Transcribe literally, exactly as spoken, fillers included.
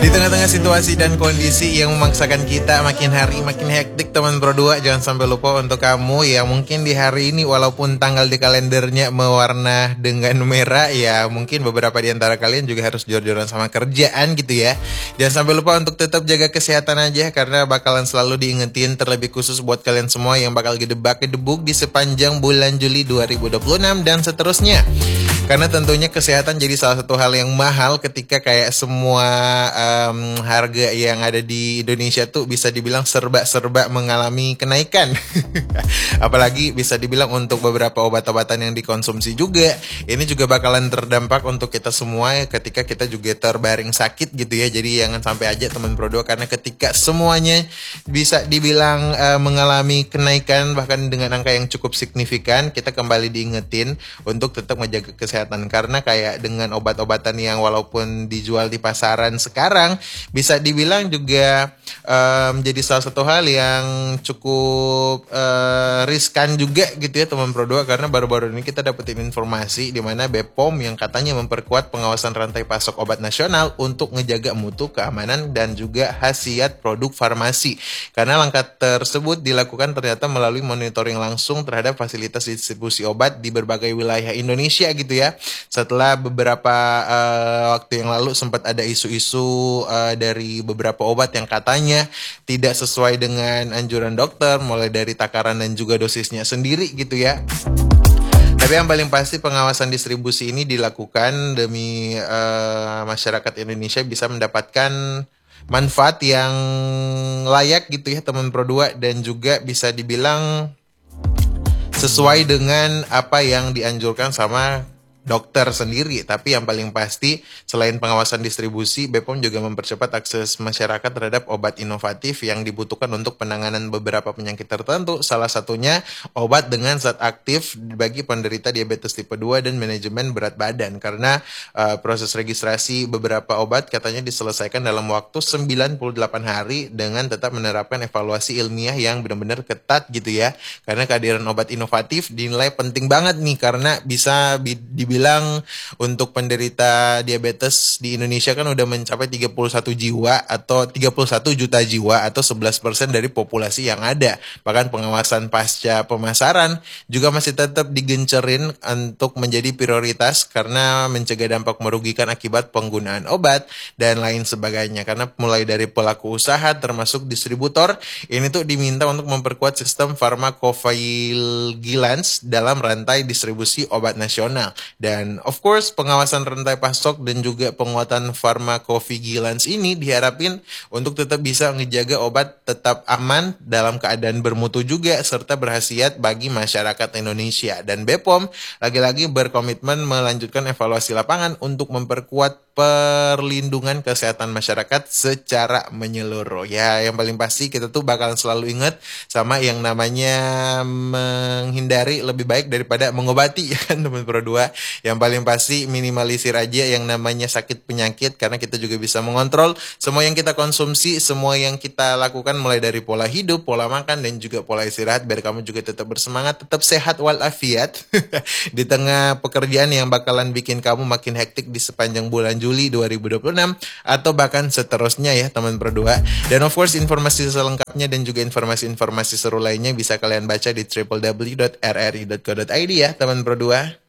Di tengah-tengah situasi dan kondisi yang memaksakan kita makin hari makin hektik teman Pro dua, jangan sampai lupa untuk kamu yang mungkin di hari ini walaupun tanggal di kalendernya mewarna dengan merah, ya mungkin beberapa di antara kalian juga harus jor-joran sama kerjaan gitu ya. Jangan sampai lupa untuk tetap jaga kesehatan aja, karena bakalan selalu diingetin, terlebih khusus buat kalian semua yang bakal gedebak-gedebuk di sepanjang bulan Juli dua ribu dua puluh enam dan seterusnya. Karena tentunya kesehatan jadi salah satu hal yang mahal ketika kayak semua um, harga yang ada di Indonesia tuh bisa dibilang serba-serba mengalami kenaikan. Apalagi bisa dibilang untuk beberapa obat-obatan yang dikonsumsi juga. Ini juga bakalan terdampak untuk kita semua ketika kita juga terbaring sakit gitu ya. Jadi jangan sampai aja teman Pro dua, karena ketika semuanya bisa dibilang uh, mengalami kenaikan bahkan dengan angka yang cukup signifikan, kita kembali diingetin untuk tetap menjaga kesehatan. Kesehatan. Karena kayak dengan obat-obatan yang walaupun dijual di pasaran sekarang bisa dibilang juga um, jadi salah satu hal yang cukup uh, riskan juga gitu ya teman Pro dua, karena baru-baru ini kita dapetin informasi di mana B P O M yang katanya memperkuat pengawasan rantai pasok obat nasional untuk ngejaga mutu, keamanan dan juga khasiat produk farmasi. Karena langkah tersebut dilakukan ternyata melalui monitoring langsung terhadap fasilitas distribusi obat di berbagai wilayah Indonesia gitu ya. Setelah beberapa uh, waktu yang lalu sempat ada isu-isu uh, dari beberapa obat yang katanya tidak sesuai dengan anjuran dokter, mulai dari takaran dan juga dosisnya sendiri gitu ya. Tapi yang paling pasti pengawasan distribusi ini dilakukan demi uh, masyarakat Indonesia bisa mendapatkan manfaat yang layak gitu ya teman Pro dua, dan juga bisa dibilang sesuai dengan apa yang dianjurkan sama dokter sendiri. Tapi yang paling pasti selain pengawasan distribusi, B P O M juga mempercepat akses masyarakat terhadap obat inovatif yang dibutuhkan untuk penanganan beberapa penyakit tertentu. Salah satunya obat dengan zat aktif bagi penderita diabetes tipe dua dan manajemen berat badan. Karena uh, proses registrasi beberapa obat katanya diselesaikan dalam waktu sembilan puluh delapan hari dengan tetap menerapkan evaluasi ilmiah yang benar-benar ketat gitu ya. Karena kehadiran obat inovatif dinilai penting banget nih, karena bisa dibilang bilang untuk penderita diabetes di Indonesia kan udah mencapai tiga puluh satu jiwa atau tiga puluh satu juta jiwa atau sebelas persen dari populasi yang ada. Bahkan pengawasan pasca pemasaran juga masih tetap digencerin untuk menjadi prioritas karena mencegah dampak merugikan akibat penggunaan obat dan lain sebagainya. Karena mulai dari pelaku usaha termasuk distributor ini tuh diminta untuk memperkuat sistem farmakovigilance dalam rantai distribusi obat nasional. Dan of course pengawasan rantai pasok dan juga penguatan farmakovigilance ini diharapin untuk tetap bisa ngejaga obat tetap aman dalam keadaan bermutu juga serta berkhasiat bagi masyarakat Indonesia. Dan B P O M lagi-lagi berkomitmen melanjutkan evaluasi lapangan untuk memperkuat perlindungan kesehatan masyarakat secara menyeluruh. Ya, yang paling pasti kita tuh bakalan selalu ingat sama yang namanya menghindari lebih baik daripada mengobati ya kan teman Pro dua. Yang paling pasti minimalisir aja yang namanya sakit penyakit, karena kita juga bisa mengontrol semua yang kita konsumsi, semua yang kita lakukan mulai dari pola hidup, pola makan dan juga pola istirahat, biar kamu juga tetap bersemangat, tetap sehat walafiat di tengah pekerjaan yang bakalan bikin kamu makin hektik di sepanjang bulan Juli dua ribu dua puluh enam atau bahkan seterusnya ya teman Pro dua. Dan of course informasi selengkapnya dan juga informasi-informasi seru lainnya bisa kalian baca di w w w dot r r i dot co dot i d ya teman Pro dua.